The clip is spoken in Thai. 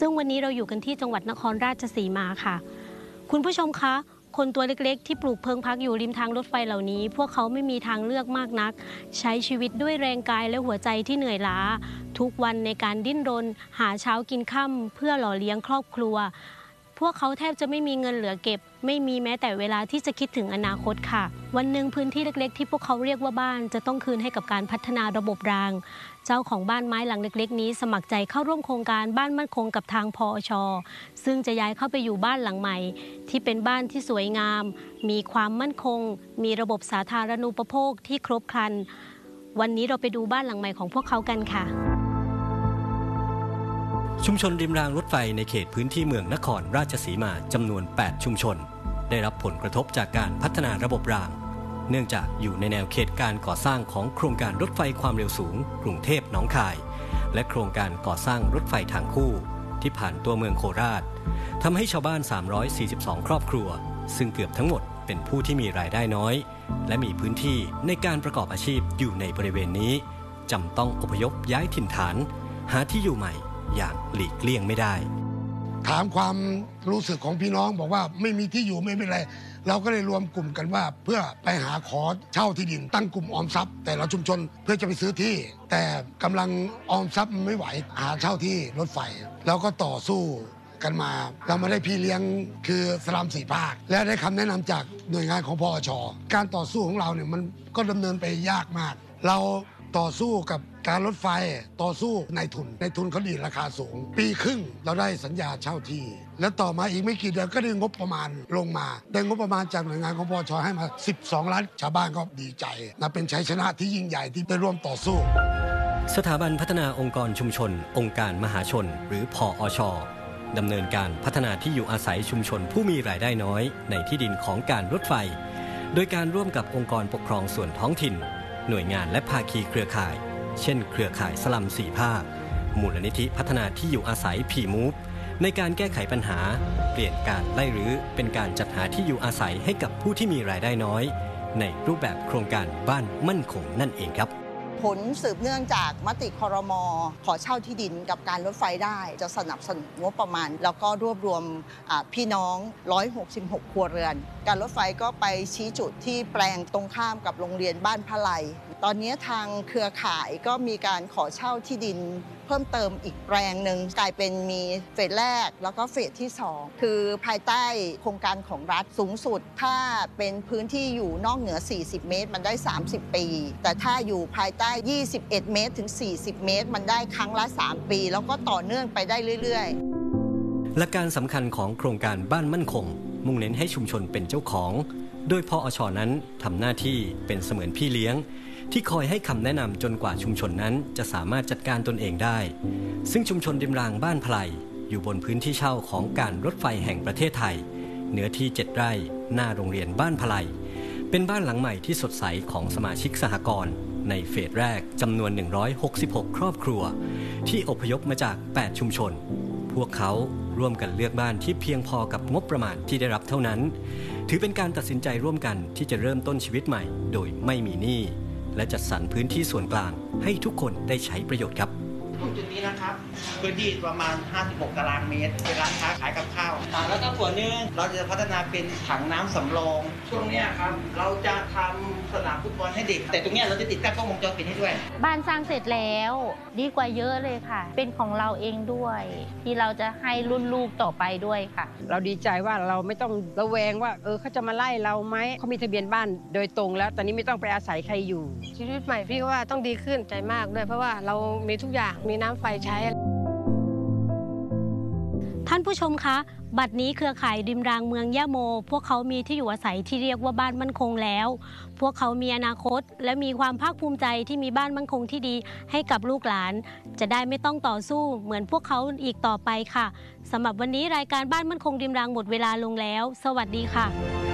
ซึ่งวันนี้เราอยู่กันที่จังหวัดนครราชสีมาค่ะคุณผู้ชมคะคนตัวเล็กๆที่ปลูกเพิงพักอยู่ริมทางรถไฟเหล่านี้พวกเขาไม่มีทางเลือกมากนักใช้ชีวิตด้วยแรงกายและหัวใจที่เหนื่อยล้าทุกวันในการดิ้นรนหาเช้ากินค่ำเพื่อหล่อเลี้ยงครอบครัวพวกเขาแทบจะไม่มีเงินเหลือเก็บไม่มีแม้แต่เวลาที่จะคิดถึงอนาคตค่ะวันหนึ่งพื้นที่เล็กๆที่พวกเขาเรียกว่าบ้านจะต้องคืนให้กับการพัฒนาระบบรางเจ้าของบ้านไม้หลังเล็กๆนี้สมัครใจเข้าร่วมโครงการบ้านมั่นคงกับทางพอช.ซึ่งจะย้ายเข้าไปอยู่บ้านหลังใหม่ที่เป็นบ้านที่สวยงามมีความมั่นคงมีระบบสาธารณูปโภคที่ครบครันวันนี้เราไปดูบ้านหลังใหม่ของพวกเขากันค่ะชุมชนริมรางรถไฟในเขตพื้นที่เมืองนครราชสีมาจำนวน 8 ชุมชนได้รับผลกระทบจากการพัฒนาระบบรางเนื่องจากอยู่ในแนวเขตการก่อสร้างของโครงการรถไฟความเร็วสูงกรุงเทพหนองคายและโครงการก่อสร้างรถไฟทางคู่ที่ผ่านตัวเมืองโคราชทำให้ชาวบ้าน342ครอบครัวซึ่งเกือบทั้งหมดเป็นผู้ที่มีรายได้น้อยและมีพื้นที่ในการประกอบอาชีพอยู่ในบริเวณนี้จำต้องอพยพย้ายถิ่นฐานหาที่อยู่ใหม่อย่างหลีกเลี่ยงไม่ได้ถามความรู้สึกของพี่น้องบอกว่าไม่มีที่อยู่ไม่เป็นไรเราก็เลยรวมกลุ่มกันว่าเพื่อไปหาขอเช่าที่ดินตั้งกลุ่มออมทรัพย์แต่ละชุมชนเพื่อจะไปซื้อที่แต่กำลังออมทรัพย์มันไม่ไหวหาเช่าที่รถไฟเราก็ต่อสู้กันมาเรามาได้พี่เลี้ยงคือสลัม4 ภาคและได้คำแนะนำจากหน่วยงานของพอช.การต่อสู้ของเราเนี่ยมันก็ดำเนินไปยากมากเราต่อสู้กับการรถไฟต่อสู้นายทุนเขาดีดราคาสูงปีครึ่งเราได้สัญญาเช่าที่แล้วต่อมาอีกไม่กี่เดือนก็ได้งบประมาณลงมาได้งบประมาณจากหน่วยงานของพช.ให้มา12 ล้านชาวบ้านก็ดีใจนะเป็นชัยชนะที่ยิ่งใหญ่ที่ได้ร่วมต่อสู้สถาบันพัฒนาองค์กรชุมชนองค์การมหาชนหรือพอช.ดำเนินการพัฒนาที่อยู่อาศัยชุมชนผู้มีรายได้น้อยในที่ดินของการรถไฟโดยการร่วมกับองค์กรปกครองส่วนท้องถิ่นหน่วยงานและภาคีเครือข่ายเช่นเครือข่ายสลัม4 ภาคมูลนิธิพัฒนาที่อยู่อาศัยพีมูฟในการแก้ไขปัญหาเปลี่ยนการไล่รื้อเป็นการจัดหาที่อยู่อาศัยให้กับผู้ที่มีรายได้น้อยในรูปแบบโครงการบ้านมั่นคงนั่นเองครับผลสืบเนื่องจากมติครม.ขอเช่าที่ดินกับการรถไฟได้จะสนับสนุนงบประมาณแล้วก็รวบรวมพี่น้อง166 ครัวเรือนการรถไฟก็ไปชี้จุดที่แปลงตรงข้ามกับโรงเรียนบ้านพะไลตอนนี้ทางเครือข่ายก็มีการขอเช่าที่ดินเพิ่มเติมอีกแปลงหนึ่งกลายเป็นมีเฟสแรกแล้วก็เฟสที่2คือภายใต้โครงการของรัฐสูงสุดถ้าเป็นพื้นที่อยู่นอกเหนือ40 เมตรมันได้30 ปีแต่ถ้าอยู่ภายใต้21 เมตรถึง40 เมตรมันได้ครั้งละ3 ปีแล้วก็ต่อเนื่องไปได้เรื่อยๆหลักการสำคัญของโครงการบ้านมั่นคงมุ่งเน้นให้ชุมชนเป็นเจ้าของโดยพอช.นั้นทำหน้าที่เป็นเสมือนพี่เลี้ยงที่คอยให้คำแนะนำจนกว่าชุมชนนั้นจะสามารถจัดการตนเองได้ซึ่งชุมชนริมรางบ้านพะไลอยู่บนพื้นที่เช่าของการรถไฟแห่งประเทศไทยเนื้อที่7 ไร่หน้าโรงเรียนบ้านพะไลเป็นบ้านหลังใหม่ที่สดใสของสมาชิกสหกรณ์ในเฟสแรกจำนวน166 ครอบครัวที่อพยพมาจาก8 ชุมชนพวกเขาร่วมกันเลือกบ้านที่เพียงพอกับงบประมาณที่ได้รับเท่านั้นถือเป็นการตัดสินใจร่วมกันที่จะเริ่มต้นชีวิตใหม่โดยไม่มีหนี้และจัดสรรพื้นที่ส่วนกลางให้ทุกคนได้ใช้ประโยชน์ครับจุดนี้นะครับพื้นที่ประมาณ56 ตารางเมตรเป็นร้านค้าขายกับข้าวแล้วก็ส่วนนึงเราจะพัฒนาเป็นถังน้ำสำรองช่วงนี้ครับเราจะทำสนามฟุตบอลให้เด็กแต่ตรงนี้เราจะติดตั้งกล้องวงจรปิดให้ด้วยบ้านสร้างเสร็จแล้วดีกว่าเยอะเลยค่ะเป็นของเราเองด้วยที่เราจะให้รุ่นลูกต่อไปด้วยค่ะเราดีใจว่าเราไม่ต้องระแวงว่าเขาจะมาไล่เราไหมเขามีทะเบียนบ้านโดยตรงแล้วตอนนี้ไม่ต้องไปอาศัยใครอยู่ชีวิตใหม่พี่ว่าต้องดีขึ้นใจมากด้วยเพราะว่าเรามีทุกอย่างมีน้ำไฟใช้ท่านผู้ชมคะบัดนี้เครือข่ายริมรางเมืองยะโมพวกเขามีที่อยู่อาศัยที่เรียกว่าบ้านมั่นคงแล้วพวกเขามีอนาคตและมีความภาคภูมิใจที่มีบ้านมั่นคงที่ดีให้กับลูกหลานจะได้ไม่ต้องต่อสู้เหมือนพวกเขาอีกต่อไปค่ะสำหรับวันนี้รายการบ้านมั่นคงริมรางหมดเวลาลงแล้วสวัสดีค่ะ